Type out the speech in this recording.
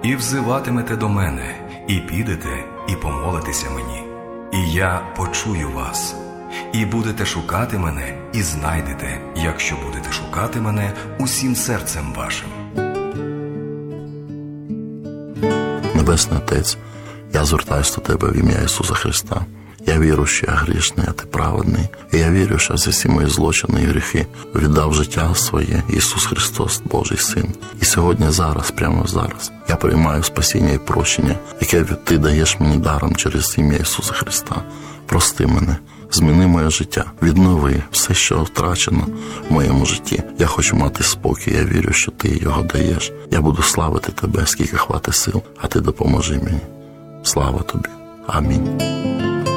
І взиватимете до мене, і підете, і помолитеся мені. І я почую вас. І будете шукати мене, і знайдете, якщо будете шукати мене усім серцем вашим. Небесний Отець, я звертаюся до Тебе в ім'я Ісуса Христа. Я вірю, що я грішний, а Ти праведний. І я вірю, що за всі мої злочини і гріхи віддав життя своє Ісус Христос, Божий Син. І сьогодні, зараз, прямо зараз, я приймаю спасіння і прощення, яке Ти даєш мені даром через ім'я Ісуса Христа. Прости мене, зміни моє життя, віднови все, що втрачено в моєму житті. Я хочу мати спокій, я вірю, що Ти його даєш. Я буду славити Тебе, скільки хватить сил, а Ти допоможи мені. Слава Тобі. Амінь.